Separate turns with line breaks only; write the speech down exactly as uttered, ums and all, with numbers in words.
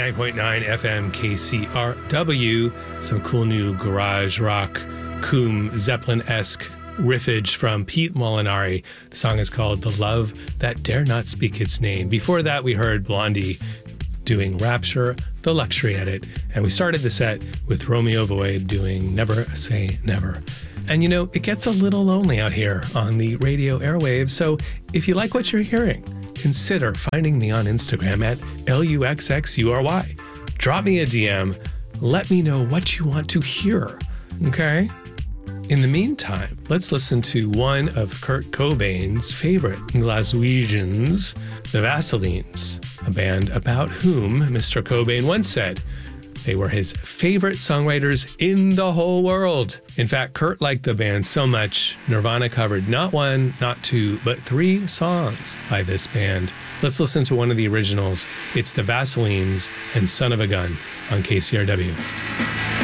ninety-nine point nine F M K C R W. Some cool new garage rock, Coom Zeppelin-esque riffage from Pete Molinari. The song is called The Love That Dare Not Speak Its Name. Before that, we heard Blondie doing Rapture, the Luxury Edit. And we started the set with Romeo Void doing Never Say Never. And you know, it gets a little lonely out here on the radio airwaves. So if you like what you're hearing, consider finding me on Instagram at L U X X U R Y. Drop me a D M. Let me know what you want to hear. Okay? In the meantime, let's listen to one of Kurt Cobain's favorite Glaswegians, the Vaselines, a band about whom Mister Cobain once said they were his favorite songwriters in the whole world. In fact, Kurt liked the band so much, Nirvana covered not one, not two, but three songs by this band. Let's listen to one of the originals. It's the Vaselines and Son of a Gun on K C R W.